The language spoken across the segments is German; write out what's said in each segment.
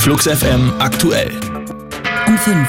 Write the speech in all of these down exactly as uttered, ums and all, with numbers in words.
Flux F M aktuell. Um fünf.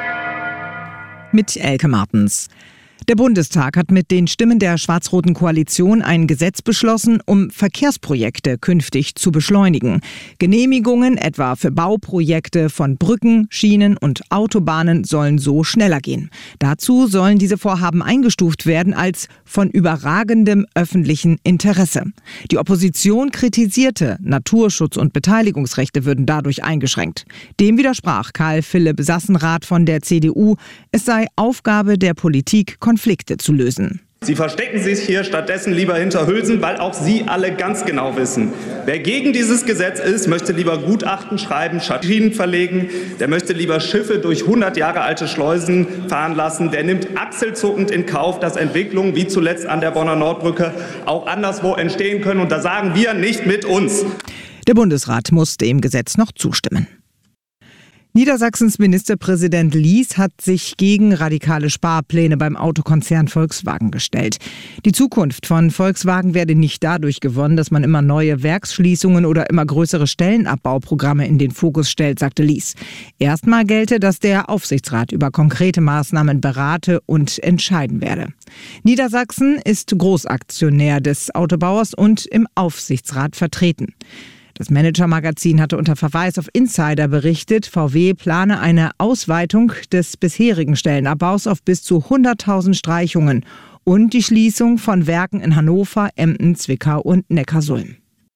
Mit Elke Martens. Der Bundestag hat mit den Stimmen der schwarz-roten Koalition ein Gesetz beschlossen, um Verkehrsprojekte künftig zu beschleunigen. Genehmigungen etwa für Bauprojekte von Brücken, Schienen und Autobahnen sollen so schneller gehen. Dazu sollen diese Vorhaben eingestuft werden als von überragendem öffentlichen Interesse. Die Opposition kritisierte, Naturschutz und Beteiligungsrechte würden dadurch eingeschränkt. Dem widersprach Karl Philipp Sassenrath von der C D U, es sei Aufgabe der Politik, Konflikte zu lösen. Sie verstecken sich hier stattdessen lieber hinter Hülsen, weil auch Sie alle ganz genau wissen, wer gegen dieses Gesetz ist, möchte lieber Gutachten schreiben, Schienen verlegen, der möchte lieber Schiffe durch hundert Jahre alte Schleusen fahren lassen, der nimmt achselzuckend in Kauf, dass Entwicklungen wie zuletzt an der Bonner Nordbrücke auch anderswo entstehen können. Und da sagen wir nicht mit uns. Der Bundesrat muss dem Gesetz noch zustimmen. Niedersachsens Ministerpräsident Lies hat sich gegen radikale Sparpläne beim Autokonzern Volkswagen gestellt. Die Zukunft von Volkswagen werde nicht dadurch gewonnen, dass man immer neue Werksschließungen oder immer größere Stellenabbauprogramme in den Fokus stellt, sagte Lies. Erstmal gelte, dass der Aufsichtsrat über konkrete Maßnahmen berate und entscheiden werde. Niedersachsen ist Großaktionär des Autobauers und im Aufsichtsrat vertreten. Das Manager-Magazin hatte unter Verweis auf Insider berichtet, V W plane eine Ausweitung des bisherigen Stellenabbaus auf bis zu hunderttausend Streichungen und die Schließung von Werken in Hannover, Emden, Zwickau und Neckarsulm.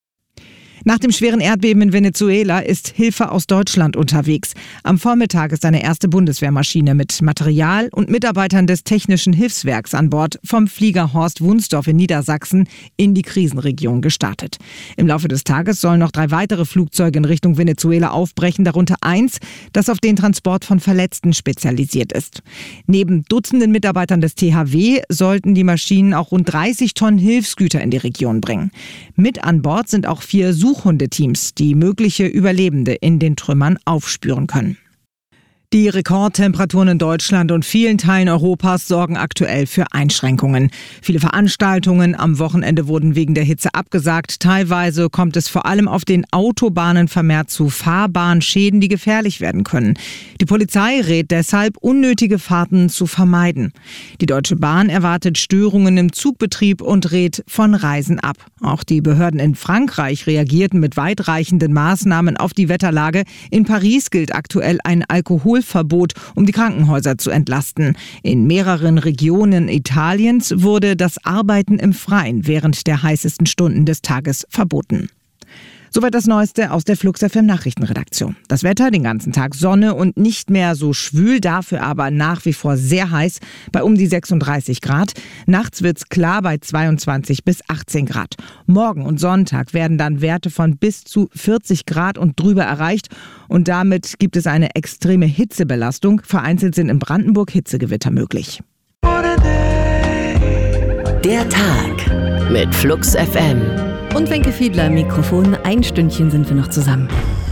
Nach dem schweren Erdbeben in Venezuela ist Hilfe aus Deutschland unterwegs. Am Vormittag ist eine erste Bundeswehrmaschine mit Material und Mitarbeitern des Technischen Hilfswerks an Bord vom Flieger Horst Wunsdorf in Niedersachsen in die Krisenregion gestartet. Im Laufe des Tages sollen noch drei weitere Flugzeuge in Richtung Venezuela aufbrechen, darunter eins, das auf den Transport von Verletzten spezialisiert ist. Neben Dutzenden Mitarbeitern des T H W sollten die Maschinen auch rund dreißig Tonnen Hilfsgüter in die Region bringen. Mit an Bord sind auch vier Suchhundeteams, die mögliche Überlebende in den Trümmern aufspüren können. Die Rekordtemperaturen in Deutschland und vielen Teilen Europas sorgen aktuell für Einschränkungen. Viele Veranstaltungen am Wochenende wurden wegen der Hitze abgesagt. Teilweise kommt es vor allem auf den Autobahnen vermehrt zu Fahrbahnschäden, die gefährlich werden können. Die Polizei rät deshalb, unnötige Fahrten zu vermeiden. Die Deutsche Bahn erwartet Störungen im Zugbetrieb und rät von Reisen ab. Auch die Behörden in Frankreich reagierten mit weitreichenden Maßnahmen auf die Wetterlage. In Paris gilt aktuell ein Alkohol Verbot, um die Krankenhäuser zu entlasten. In mehreren Regionen Italiens wurde das Arbeiten im Freien während der heißesten Stunden des Tages verboten. Soweit das Neueste aus der Flux F M Nachrichtenredaktion. Das Wetter, den ganzen Tag Sonne und nicht mehr so schwül, dafür aber nach wie vor sehr heiß, bei um die sechsunddreißig Grad. Nachts wird's klar bei zweiundzwanzig bis achtzehn Grad. Morgen und Sonntag werden dann Werte von bis zu vierzig Grad und drüber erreicht. Und damit gibt es eine extreme Hitzebelastung. Vereinzelt sind in Brandenburg Hitzegewitter möglich. Der Tag mit Flux F M. Und Wenke Fiedler im Mikrofon. Ein Stündchen sind wir noch zusammen.